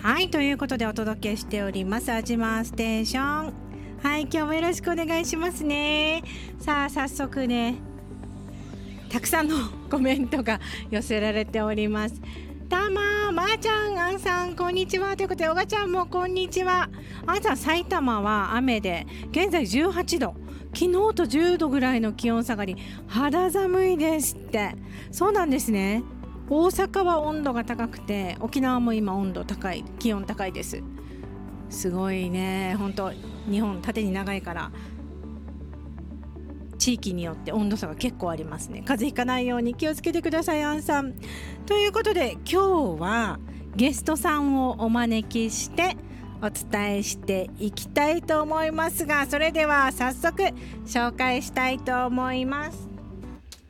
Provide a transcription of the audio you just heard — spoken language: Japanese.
はい、ということでお届けしておりますアジマーステーション。はい、今日もよろしくお願いしますね。さあ、早速ね、たくさんのコメントが寄せられております。たまーちゃん、あんさんこんにちはということで、おがちゃんもこんにちは。あんさん、埼玉は雨で現在18度、昨日と10度ぐらいの気温下がり、肌寒いですって。そうなんですね。大阪は温度が高くて、沖縄も今気温高いです。すごいね、本当日本縦に長いから地域によって温度差が結構ありますね。風邪ひかないように気をつけてください、アンさん。ということで、今日はゲストさんをお招きしてお伝えしていきたいと思いますが、それでは早速紹介したいと思います。